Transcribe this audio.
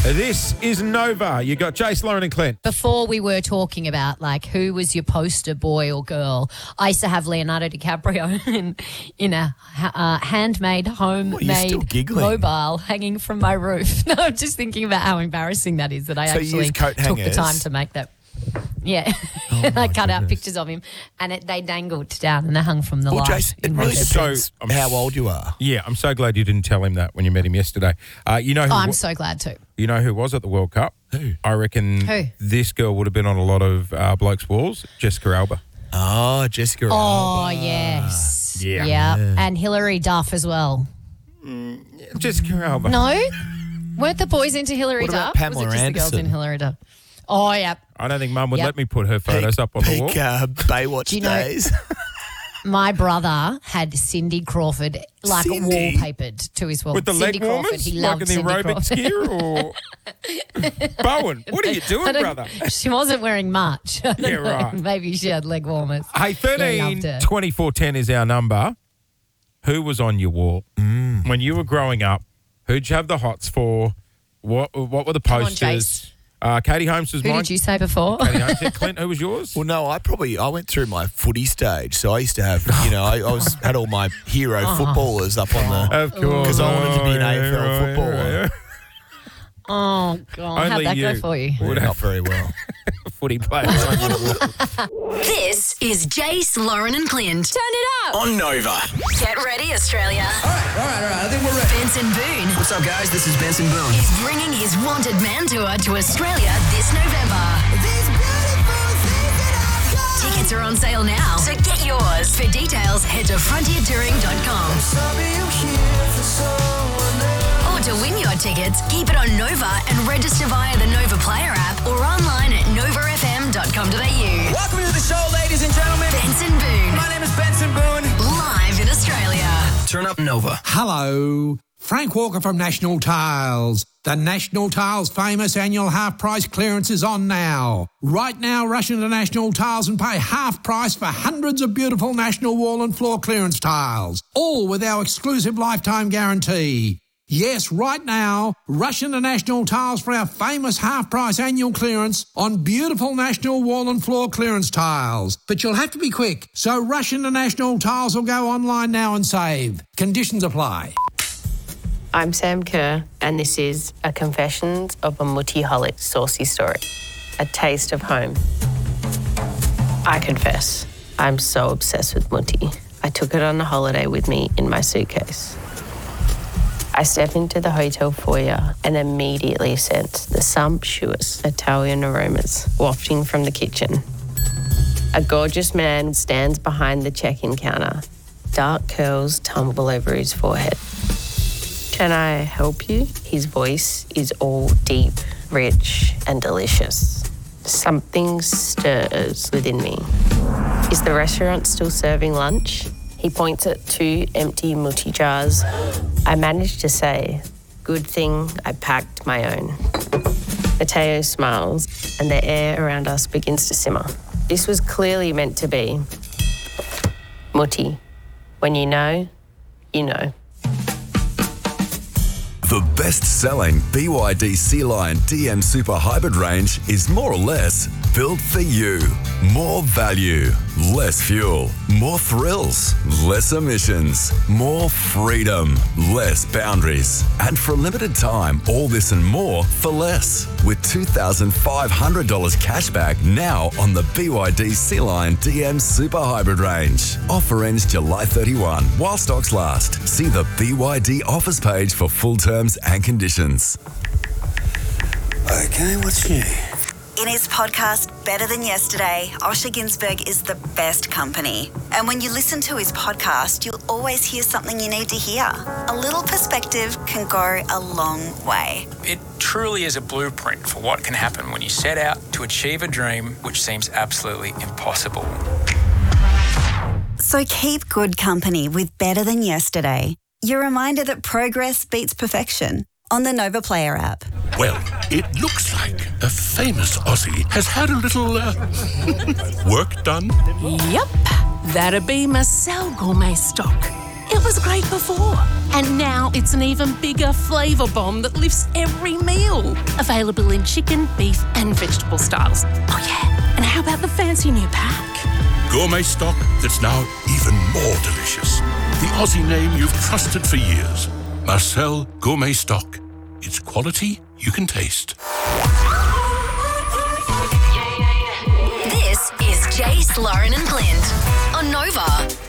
This is Nova. You got Jace, Lauren and Clint. Before we were talking about, like, who was your poster boy or girl, I used to have Leonardo DiCaprio in a handmade, homemade mobile hanging from my roof. No, I'm just thinking about how embarrassing that is that I actually took the time to make that. Yeah. And I cut out pictures of him and they dangled down and they hung from the light. Jace, it really depends how old you are. Yeah, I'm so glad you didn't tell him that when you met him yesterday. I'm so glad too. You know who was at the World Cup? Who? I reckon this girl would have been on a lot of blokes' walls. Jessica Alba. Oh, Jessica Alba. Oh, yes. Yeah. And Hilary Duff as well. Jessica Alba. No? Weren't the boys into Hilary What about Duff? Pamela was it just Anderson? the girls in Hilary Duff? Oh, yeah. I don't think Mum would let me put her photos up on the wall. Baywatch days. My brother had Cindy Crawford wallpapered to his wall. With the Cindy leg warmers? Crawford, he Like loved in the Cindy aerobics Crawford. gear or... Bowen, what are you doing, brother? She wasn't wearing much. Yeah, right. Maybe she had leg warmers. Hey, 13 24 10 is our number. Who was on your wall? When you were growing up, who'd you have the hots for? What were the posters? Katie Holmes was Who mine. did you say before? Katie Holmes. Yeah, Clint, who was yours? Well, no, I went through my footy stage, so I used to have, I had all my hero footballers up on the... Of course. Because I wanted to be an AFL footballer. Yeah. Oh, God. How'd that go for you? Not very well. Footy players on your wall. This is Jace, Lauren and Clint. Turn it up. On Nova. Get ready, Australia. All right. I think we're ready. Benson Boone What's up, guys? This is Benson Boone. is bringing his Wanted Man Tour to Australia this November. Tickets are on sale now, so get yours. For details, head to frontiertouring.com. Or to win your tickets, keep it on Nova and register via the Nova Player app or online at novafm.com.au. Welcome to the show, ladies and gentlemen. Benson Boone, My name is Benson Boone. live in Australia. Turn up Nova. Hello, Frank Walker from National Tiles. The National Tiles famous annual half-price clearance is on now. Right now, rush into National Tiles and pay half price for hundreds of beautiful National wall and floor clearance tiles, all with our exclusive lifetime guarantee. Yes, right now, rush into National Tiles for our famous half-price annual clearance on beautiful National wall and floor clearance tiles. But you'll have to be quick, so rush into National Tiles or go online now and save. Conditions apply. I'm Sam Kerr, and this is a Confessions of a Multiholic Saucy Story, a taste of home. I confess, I'm so obsessed with Mutti. I took it on a holiday with me in my suitcase. I step into the hotel foyer and immediately sense the sumptuous Italian aromas wafting from the kitchen. A gorgeous man stands behind the check-in counter. Dark curls tumble over his forehead. Can I help you? His voice is all deep, rich, and delicious. Something stirs within me. Is the restaurant still serving lunch? He points at 2 empty Mutti jars. I managed to say, good thing I packed my own. Matteo smiles, and the air around us begins to simmer. This was clearly meant to be. Mutti, when you know, you know. The best-selling BYD Sea Lion DM Super Hybrid range is more or less built for you. More value, less fuel, more thrills, less emissions, more freedom, less boundaries. And for a limited time, all this and more for less. With $2,500 cash back now on the BYD Sea Lion DM Super Hybrid range. Offer ends July 31 while stocks last. See the BYD offers page for full terms and conditions. Okay, what's new? In his podcast, Better Than Yesterday, Osher Günsberg is the best company. And when you listen to his podcast, you'll always hear something you need to hear. A little perspective can go a long way. It truly is a blueprint for what can happen when you set out to achieve a dream which seems absolutely impossible. So keep good company with Better Than Yesterday. Your reminder that progress beats perfection on the Nova Player app. Well, it looks like a famous Aussie has had a little work done. Yep, that'd be Marcel Gourmet stock. It was great before. And now it's an even bigger flavour bomb that lifts every meal. Available in chicken, beef and vegetable styles. Oh yeah, and how about the fancy new pack? Gourmet stock that's now even more delicious. The Aussie name you've trusted for years. Marcel Gourmet Stock. It's quality you can taste. This is Jace, Lauren and Blind on Nova.